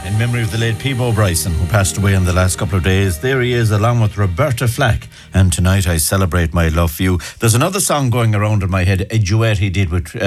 In memory of the late Peebo Bryson, who passed away in the last couple of days. There he is, along with Roberta Flack. And tonight I celebrate my love for you. There's another song going around in my head, a duet he did with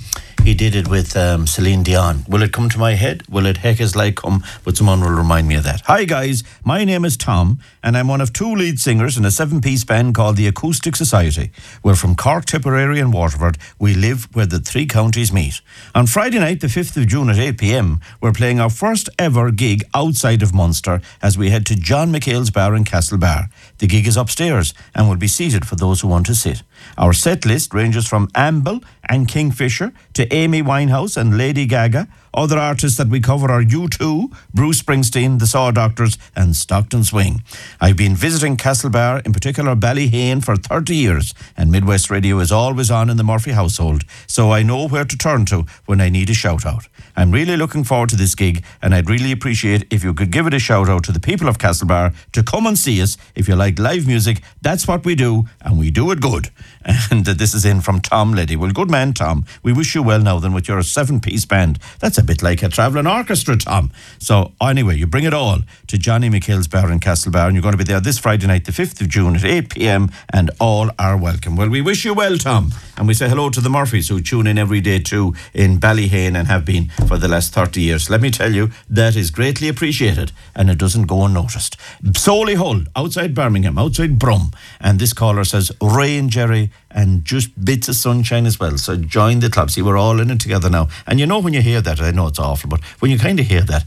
Celine Dion. Will it come to my head? Will it heck as like come? But someone will remind me of that. Hi guys, my name is Tom, and I'm one of two lead singers in a 7-piece band called the Acoustic Society. We're from Cork, Tipperary and Waterford. We live where the three counties meet. On Friday night, the 5th of June at 8 p.m, we're playing our first ever gig outside of Munster as we head to John McHale's Bar in Castlebar. The gig is upstairs and will be seated for those who want to sit. Our set list ranges from Amble and Kingfisher to Amy Winehouse and Lady Gaga. Other artists that we cover are U2, Bruce Springsteen, The Saw Doctors and Stockton Swing. I've been visiting Castlebar, in particular Ballyhane, for 30 years, and Midwest Radio is always on in the Murphy household, so I know where to turn to when I need a shout out. I'm really looking forward to this gig, and I'd really appreciate if you could give it a shout out to the people of Castlebar to come and see us. If you like live music, that's what we do, and we do it good. And this is in from Tom Leddy. Well, good man, Tom. We wish you well now then with your 7-piece band. That's a bit like a travelling orchestra, Tom. So anyway, you bring it all to Johnny McHale's Bar in Castlebar, and you're going to be there this Friday night, the 5th of June at 8 p.m, and all are welcome. Well, we wish you well, Tom, and we say hello to the Murphys who tune in every day too in Ballyhane and have been for the last 30 years. Let me tell you, that is greatly appreciated, and it doesn't go unnoticed. Solihull, outside Birmingham, outside Brum, and this caller says, rain, Jerry, and just bits of sunshine as well. So join the club. See, we're all in it together now. And you know when you hear that, I know it's awful, but when you kind of hear that,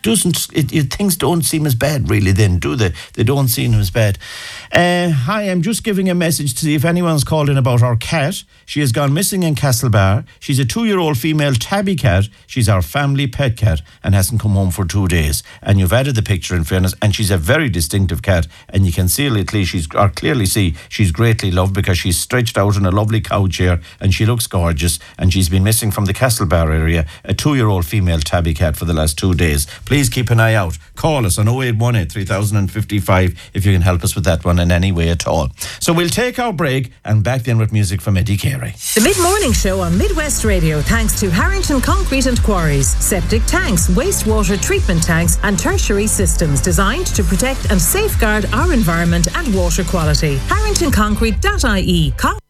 things don't seem as bad really then, do they? They don't seem as bad. Hi, I'm just giving a message to see if anyone's called in about our cat. She has gone missing in Castlebar. She's a 2-year-old female tabby cat. She's our family pet cat and hasn't come home for 2 days. And you've added the picture in fairness, and she's a very distinctive cat, and you can clearly see she's greatly loved because she's stretched out in a lovely cow chair and she looks gorgeous, and she's been missing from the Castlebar area, a 2-year-old female tabby cat for the last 2 days. Please keep an eye out. Call us on 0818 3055 if you can help us with that one in any way at all. So we'll take our break and back then with music from Eddie Carey. The Mid-Morning Show on Midwest Radio, thanks to Harrington Concrete and Quarries, septic tanks, wastewater treatment tanks and tertiary systems designed to protect and safeguard our environment and water quality. HarringtonConcrete.ie.